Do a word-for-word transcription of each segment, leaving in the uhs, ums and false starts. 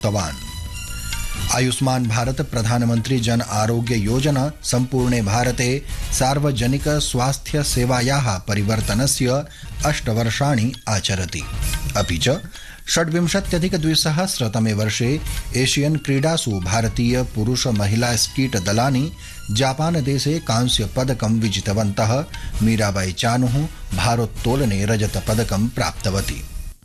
तवान् आयुष्मान भारत प्रधानमंत्री जन आरोग्य योजना सम्पूर्णे भारते सार्वजनिक स्वास्थ्य सेवायाः परिवर्तनस्य अष्टवर्षाणि आचरति। अपि च षड्विंशत्यधिक द्विसहस्रतमे वर्षे एशियन क्रीडासु भारतीय पुरुष महिला स्कीट दलानि जापान देशे कांस्य पदकं विजितवन्तः। मीराबाई चानुः भारोत्तोलने रजत पदकं प्राप्तवती।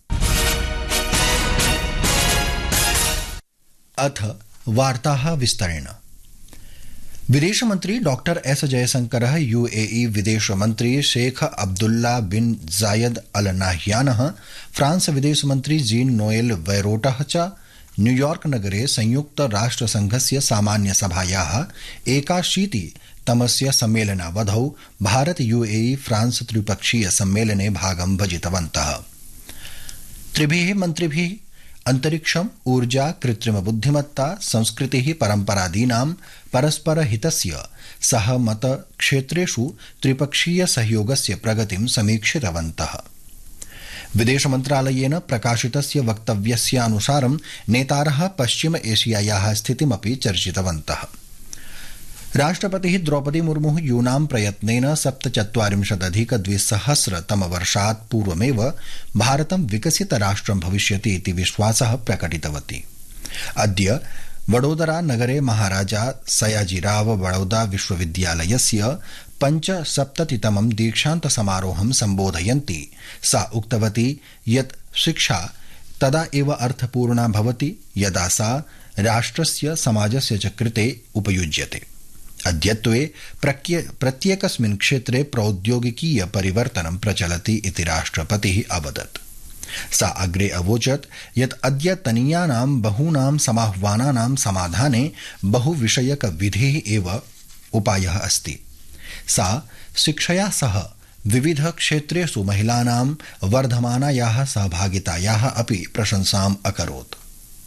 अथ वार्ताः विस्तरेण। विदेश मंत्री डॉक्टर एस जयशंकरः यूएई विदेश मंत्री शेख अब्दुल्ला बिन जायद अल नाह्यानः फ्रांस विदेश मंत्री जीन नोएल वैरोटः च न्यूयॉर्क नगरे संयुक्त राष्ट्र संघस्य सामान्य सभायाः एकाशीतितमस्य सम्मेलनावधौ भारत यूएई फ्रांस त्रिपक्षीय सम्मेलने भागं भजितवन्तः। त्रिभिः मन्त्रिभिः अंतरिक्षम, ऊर्जा, कृत्रिम बुद्धिमत्ता, संस्कृतिः, परम्परादीनां परस्पर हितस्य सहमत क्षेत्रेषु त्रिपक्षीय सहयोगस्य प्रगतिं समीक्षितवन्तः। विदेश मन्त्रालयेन प्रकाशितस्य वक्तव्यस्यानुसारं नेतारः पश्चिम एशियायाः स्थितिमपि चर्चितवन्तः। राष्ट्रपतिः द्रौपदी मुर्मुः यूनां प्रयत्नेन सप्तचत्वारिंशदधिक द्विसहस्रतमवर्षात् पूर्वमेव भारतं विकसित राष्ट्रं भविष्यति इति विश्वासः प्रकटितवती। अद्य वडोदरा नगरे महाराजा सयाजीराव वडोदरा विश्वविद्यालयस्य पञ्चसप्ततितमं दीक्षान्त समारोहं सम्बोधयन्ती सा उक्तवती यत् शिक्षा तदा एव अर्थपूर्णा भवति यदा सा राष्ट्रस्य समाजस्य च कृते उपयुज्यते। अद्यत्वे प्रत्येकस्मिन् क्षेत्रे प्रौद्योगिकीय परिवर्तनं प्रचलति इति राष्ट्रपतिः अवदत्। सा अग्रे अवोचत् यत् अद्यतनीयानां बहूनां समाह्वानानां समाधाने बहुविषयक विधिः एव उपायः अस्ति। सा शिक्षया सह विविध क्षेत्रेषु महिलानां वर्धमानायाः सहभागितायाः अपि प्रशंसाम् अकरोत्।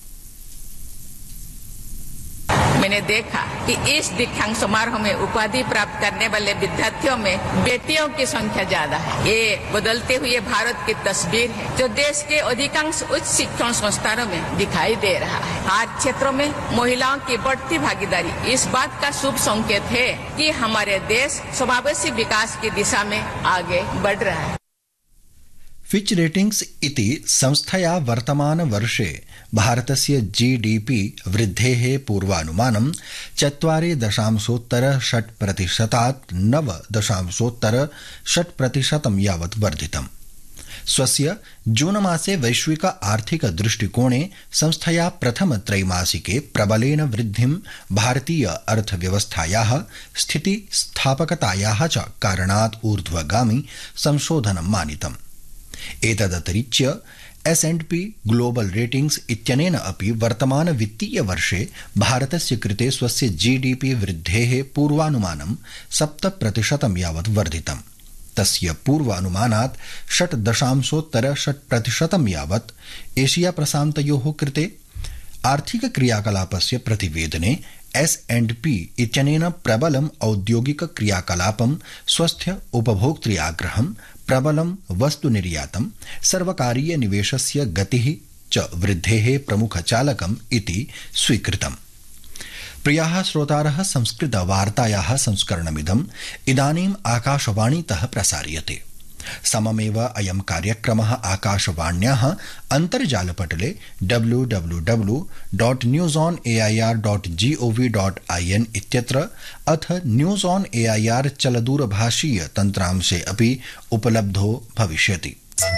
मैंने देखा कि इस दीक्षांत समारोह में उपाधि प्राप्त करने वाले विद्यार्थियों में बेटियों की संख्या ज्यादा है। ये बदलते हुए भारत की तस्वीर है जो देश के अधिकांश उच्च शिक्षण संस्थानों में दिखाई दे रहा है। हर क्षेत्रों में महिलाओं की बढ़ती भागीदारी इस बात का शुभ संकेत है कि हमारे देश समावेशी विकास की दिशा में आगे बढ़ रहा है। फिच रेटिंग्स इति संस्थया वर्तमान वर्षे भारतस्य जीडीपी वृद्धेः पूर्वानुमानं चत्वारि दशांशोत्तर षट् प्रतिशतात् नव दशांशोत्तर षट् प्रतिशतं यावत् वर्धितम्। स्वस्य जून मासे वैश्विक आर्थिक दृष्टिकोणे संस्थया प्रथम त्रैमासिके प्रबलेन वृद्धिं भारतीय अर्थव्यवस्थायाः स्थिति स्थापकतायाः च कारणात् ऊर्ध्वगामी संशोधनं मानितम्। एतदतिरिच्य S and P global ratings इत्यनेन अपि वर्तमान वित्तीय वर्षे भारतस्य कृते स्वस्य जीडीपी वृद्धेः पूर्वानुमानं सप्त प्रतिशतं यावत् वर्धितम्। तस्य पूर्वानुमानात् षट् दशांशोत्तर षट् प्रतिशतं यावत् एशिया प्रशान्तयोः कृते। आर्थिक क्रियाकलापस्य प्रतिवेदने एस एंड पी इत्यनेन प्रबलम् औद्योगिक क्रियाकलापं, स्वस्थ उपभोक्तृआग्रहं, प्रबलं वस्तुनिर्यातं, सर्वकारीय निवेशस्य गतिः च वृद्धेः प्रमुखचालकम् इति स्वीकृतम्। प्रियाः श्रोतारः, संस्कृत वार्तायाः संस्करणमिदम् इदानीम् आकाशवाणीतः प्रसार्यते। सममेव अयं कार्यक्रमः आकाशवाण्याः अन्तर्जालपटले W W W dot news on A I R dot G O V dot I N इत्यत्र अथ news on A I R चलदूरभाषीय तन्त्रांशे अपि उपलब्धो भविष्यति।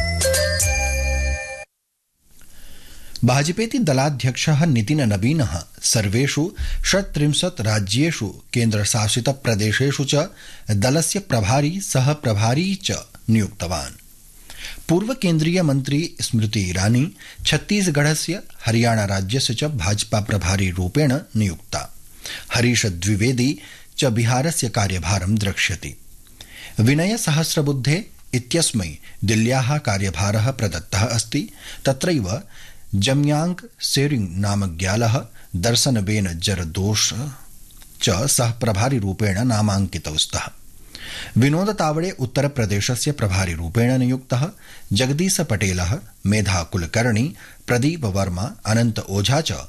भाजपेति दलाध्यक्षः नितिन नवीनः सर्वेषु षट्त्रिंशत् राज्येषु केन्द्रशासित प्रदेशेषु च दलस्य प्रभारी सह प्रभारी च नियुक्तवान्। पूर्व केन्द्रीय मन्त्री स्मृति ईरानी छत्तीसगढ़स्य हरियाणा राज्यस्य च भाजपा प्रभारी रूपेण नियुक्ता। हरीश द्विवेदी च बिहारस्य कार्यभारं द्रक्ष्यति। विनय सहस्रबुद्धे इत्यस्मै दिल्ल्याः कार्यभारः प्रदत्तः अस्ति। तत्रैव जम्यांग सेरिंग नामज्ञालः दर्शनबेन जरदोष च सह प्रभारी रूपेण नामाङ्कितौ स्तः। विनोद तावड़े उत्तर प्रदेशस्य प्रभारी रूपेण नियुक्तः। जगदीश पटेलः, मेधा कुलकर्णी, प्रदीप वर्मा, अनंत ओझा च